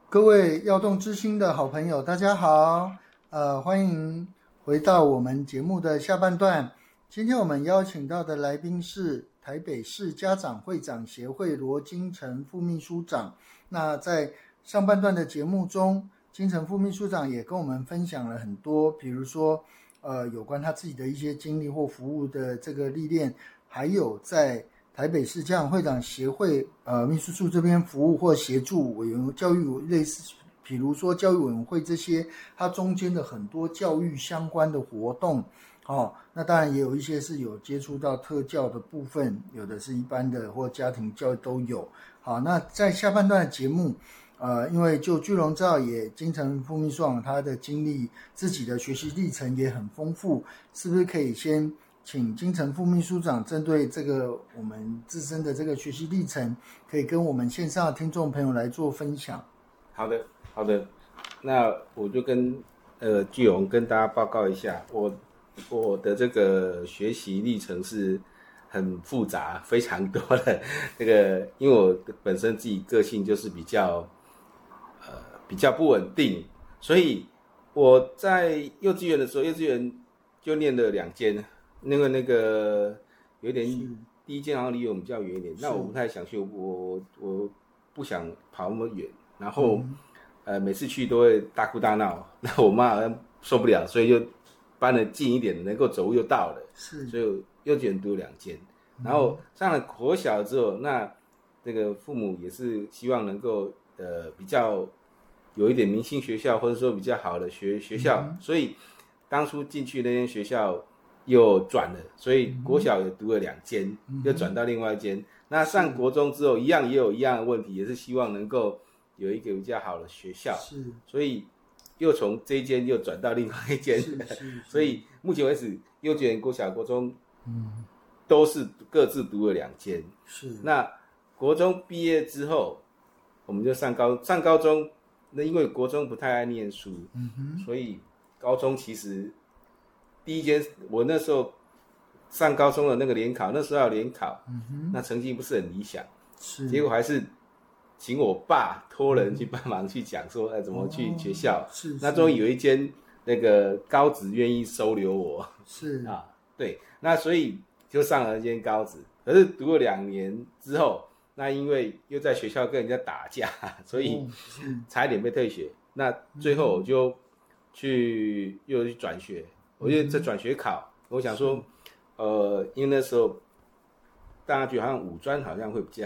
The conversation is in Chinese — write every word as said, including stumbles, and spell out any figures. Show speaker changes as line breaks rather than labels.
各位耀动之星的好朋友，大家好，呃，欢迎回到我们节目的下半段。今天我们邀请到的来宾是台北市家长会长协会罗金城副秘书长。那在上半段的节目中，金城副秘书长也跟我们分享了很多，比如说呃有关他自己的一些经历或服务的这个历练，还有在台北市家长会长协会呃秘书处这边服务或协助委员教育类似，比如说教育委员会这些，它中间的很多教育相关的活动。哦，那当然也有一些是有接触到特教的部分，有的是一般的或家庭教育都有。好，那在下半段的节目，呃，因为就聚龙照也金城副秘书长他的经历，自己的学习历程也很丰富，是不是可以先请金城副秘书长针对这个我们自身的这个学习历程，可以跟我们线上的听众朋友来做分享？
好的，好的，那我就跟呃巨龙跟大家报告一下，我我的这个学习历程是很复杂，非常多的这个，因为我本身自己个性就是比较呃比较不稳定，所以我在幼稚园的时候，幼稚园就念了两间，那个那个有点第一间好像离我们比较远一点，那我不太想去，我我不想跑那么远。然后，嗯、呃，每次去都会大哭大闹，那我妈好像受不了，所以就搬了近一点的，能够走路就到了。是，所以幼稚园读两间，然后上了国小之后，那这个父母也是希望能够呃比较有一点明星学校，或者说比较好的学学校，嗯、所以当初进去那间学校又转了，所以国小也读了两间，嗯、又转到另外一间。那上国中之后，一样也有一样的问题，也是希望能够有一个比较好的学校，是，所以又从这一间又转到另外一间，所以目前为止，幼稚园、国小、国中，嗯，都是各自读了两间。是，那国中毕业之后，我们就上高上高中，那因为国中不太爱念书，嗯哼，所以高中其实第一间我那时候上高中的那个联考，那时候要联考，嗯哼，那成绩不是很理想，是，结果还是请我爸托人去帮忙去讲说，哎，怎么去学校？哦、是, 是，那终于有一间那个高职愿意收留我，是啊，对，那所以就上了一间高职。可是读了两年之后，那因为又在学校跟人家打架，所以差一点被退学。那最后我就去又去转学，我就在转学考，我想说，呃，因为那时候大家觉得好像五专好像会比较